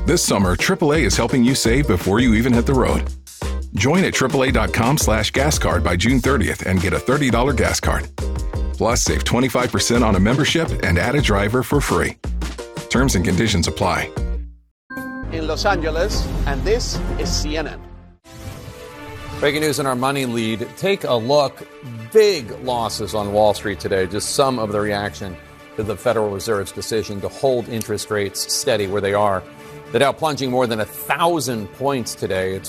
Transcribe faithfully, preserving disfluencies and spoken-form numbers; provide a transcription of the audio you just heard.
This summer, triple A is helping you save before you even hit the road. Join at triple A dot com slash gas card by June thirtieth and get a thirty dollars gas card. Plus, save twenty-five percent on a membership and add a driver for free. Terms and conditions apply. In Los Angeles, and this is C N N. Breaking news in our money lead. Take a look. Big losses on Wall Street today. Just some of the reaction to the Federal Reserve's decision to hold interest rates steady where they are. The Dow plunging more than a thousand points today. It's